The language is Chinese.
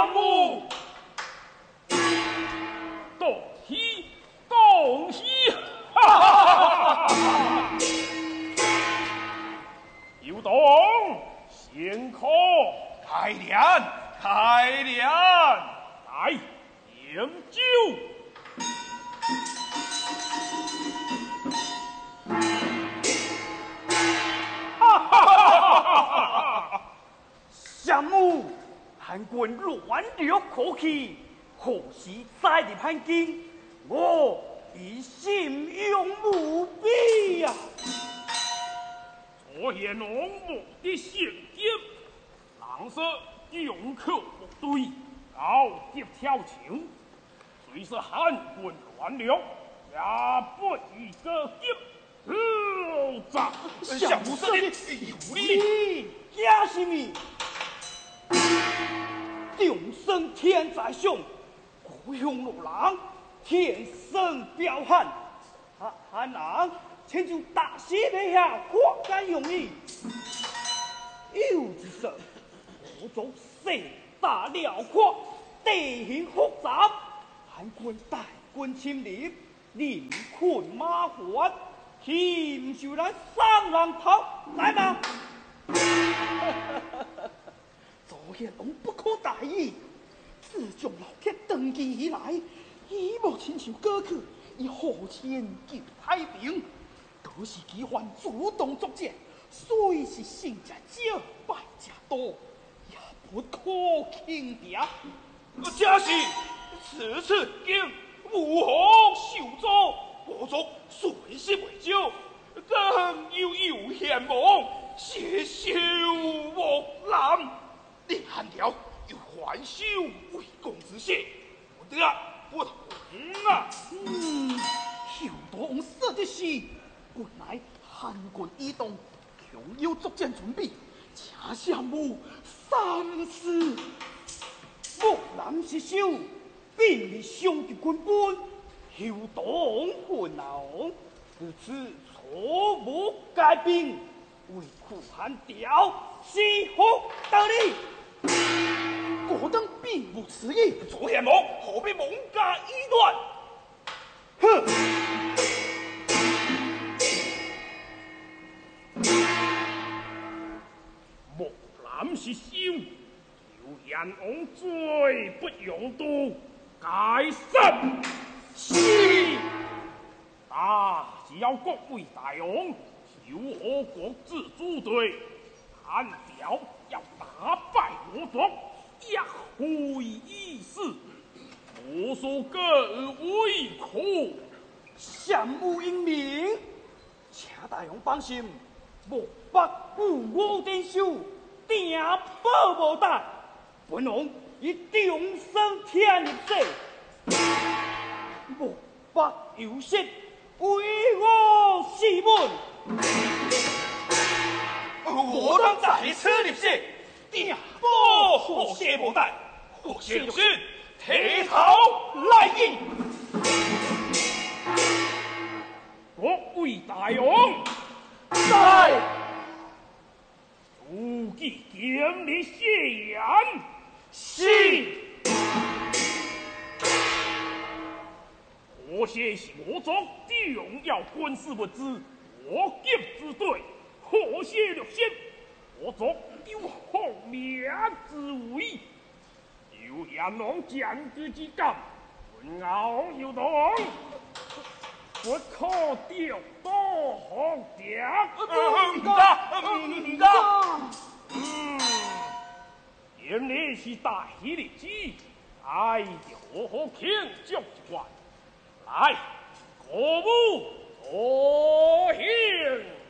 项目，恭喜，哈哈哈哈哈！有动，辛苦， 开练， 来饮酒。哈哈哈哈哈！ 项目，韩国乱流可气，何时再入汉京？我以心用无比呀！ 昨夜农牧的陷阱，狼色用口不对，高级挑情，虽是汉军乱流，也不宜个敌。走！ 项目设计有理， 假什么？众生天在上，孤雄落狼，天生彪悍。汉人请就大西北下，活该容易。有之说，我族势大辽阔，地形复杂，汉军大军侵略，人困马烦。岂唔是咱三人头来嘛？昨夜龙不可大意，自从老铁登基以来，一无亲像过去，以后天救太平，都是机关主动作战，虽是胜者少，败者多，也不可轻敌。 这是此次经武侯受诛。我族随时未久，更有险亡，谢休莫难。令汉朝有还手为公之谢，不得不同啊！ 后多王说的是，本来汉军移动，强有作战准备，请项目三思。莫难失手，并未伤及军本。后党混淆，自此错误改变，为苦汉朝是福得利。我等并不此意， 左贤王何必妄加臆断？ 哼！ 莫难失手，有阎王罪不容度，该审。是，只要各位大王求和国之组队，汉朝要打败我族，一会一事，无所更为苦。 项目英明，请大王放心，莫不顾我点手，定保无怠。本王以终身天立誓。莫不有失，为我誓本。 我当在此立誓，定保何谢无怠，何谢六军提头来迎。 各位大王， 在诸暨建立谢言。 是。 这些是我族重要军事物资，我急之队，何些略先，我族有后面之危，有阎王将军之感，文傲有动，不可调多红点。 唔得， 原来是大喜日子，哎，就好庆祝一番。来，歌舞助兴。